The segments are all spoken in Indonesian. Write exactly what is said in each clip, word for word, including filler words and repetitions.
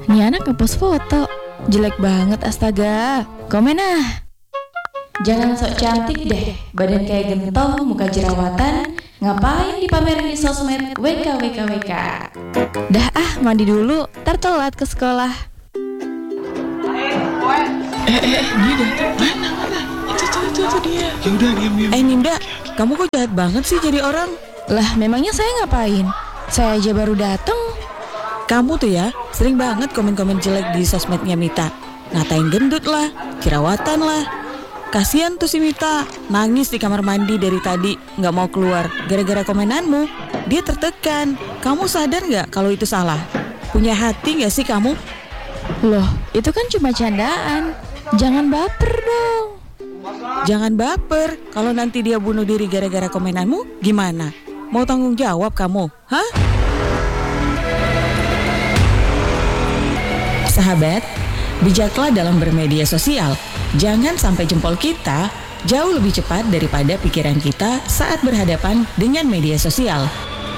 Nih anak ngepost foto. Jelek banget astaga. Komen ah. Jangan sok cantik deh. Badan kayak gentong, muka jerawatan. Ngapain dipamerin di sosmed W K W K W K. Dah ah, mandi dulu. Ntar telat ke sekolah. Eh, eh, eh, dia datang. Mana, mana? Itu, itu, itu, itu dia. Ya udah, diam, diam. Eh Ninda, kamu kok jahat banget sih jadi orang? Lah, memangnya saya ngapain? Saya aja baru datang. Kamu tuh ya, sering banget komen-komen jelek di sosmednya Mita. Ngatain gendut lah, jerawatan lah. Kasian tuh si Mita, nangis di kamar mandi dari tadi, gak mau keluar. Gara-gara komenanmu, dia tertekan. Kamu sadar gak kalau itu salah? Punya hati gak sih kamu? Loh, itu kan cuma candaan. Jangan baper dong. Jangan baper, kalau nanti dia bunuh diri gara-gara komenanmu, gimana? Mau tanggung jawab kamu? Hah? Sahabat, bijaklah dalam bermedia sosial. Jangan sampai jempol kita jauh lebih cepat daripada pikiran kita saat berhadapan dengan media sosial.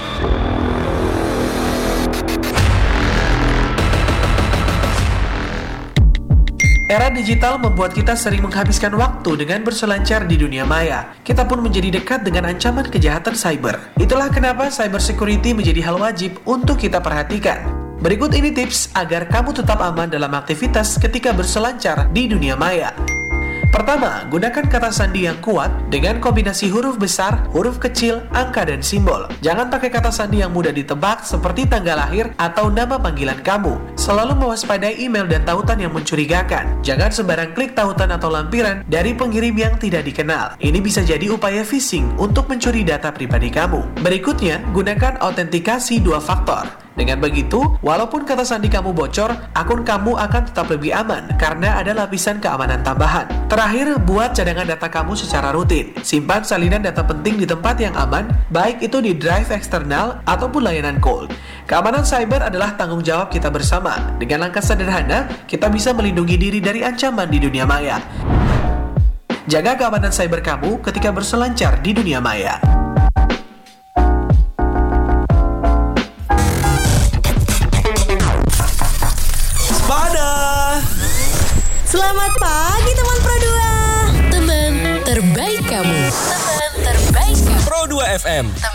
Era digital membuat kita sering menghabiskan waktu dengan berselancar di dunia maya. Kita pun menjadi dekat dengan ancaman kejahatan cyber. Itulah kenapa cyber security menjadi hal wajib untuk kita perhatikan. Berikut ini tips agar kamu tetap aman dalam aktivitas ketika berselancar di dunia maya. Pertama, gunakan kata sandi yang kuat dengan kombinasi huruf besar, huruf kecil, angka, dan simbol. Jangan pakai kata sandi yang mudah ditebak seperti tanggal lahir atau nama panggilan kamu. Selalu mewaspadai email dan tautan yang mencurigakan. Jangan sembarang klik tautan atau lampiran dari pengirim yang tidak dikenal. Ini bisa jadi upaya phishing untuk mencuri data pribadi kamu. Berikutnya, gunakan autentikasi dua faktor. Dengan begitu, walaupun kata sandi kamu bocor, akun kamu akan tetap lebih aman karena ada lapisan keamanan tambahan. Terakhir, buat cadangan data kamu secara rutin. Simpan salinan data penting di tempat yang aman, baik itu di drive eksternal ataupun layanan cloud. Keamanan cyber adalah tanggung jawab kita bersama. Dengan langkah sederhana, kita bisa melindungi diri dari ancaman di dunia maya. Jaga keamanan cyber kamu ketika berselancar di dunia maya. Selamat pagi teman Pro dua. Teman terbaik kamu. Teman terbaik kamu. Pro dua F M.